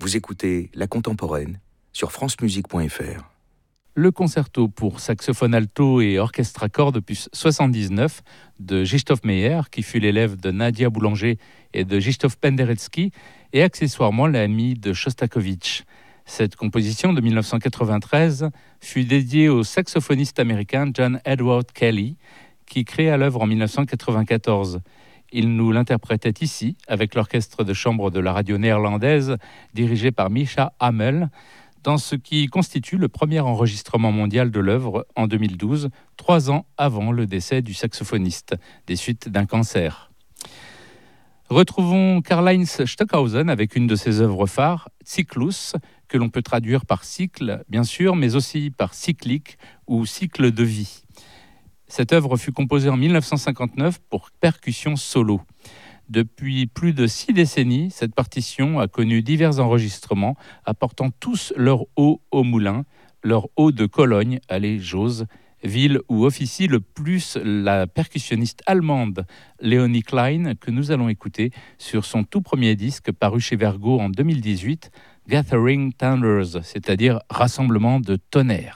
Vous écoutez La Contemporaine sur francemusique.fr. Le concerto pour saxophone alto et orchestre à cordes opus 79 de Krzysztof Meyer, qui fut l'élève de Nadia Boulanger et de Krzysztof Penderecki, et accessoirement l'ami de Shostakovich. Cette composition de 1993 fut dédiée au saxophoniste américain John Edward Kelly, qui créa l'œuvre en 1994. Il nous l'interprétait ici avec l'orchestre de chambre de la radio néerlandaise dirigé par Misha Hamel, dans ce qui constitue le premier enregistrement mondial de l'œuvre en 2012, 3 ans avant le décès du saxophoniste, des suites d'un cancer. Retrouvons Karl-Heinz Stockhausen avec une de ses œuvres phares, Zyklus, que l'on peut traduire par cycle, bien sûr, mais aussi par cyclique ou cycle de vie. Cette œuvre fut composée en 1959 pour percussion solo. Depuis plus de 6 décennies, cette partition a connu divers enregistrements, apportant tous leur eau au moulin, leur eau de Cologne, allez j'ose, ville où officie le plus la percussionniste allemande Léonie Klein, que nous allons écouter sur son tout premier disque paru chez Vergo en 2018, Gathering Thunders, c'est-à-dire Rassemblement de tonnerre.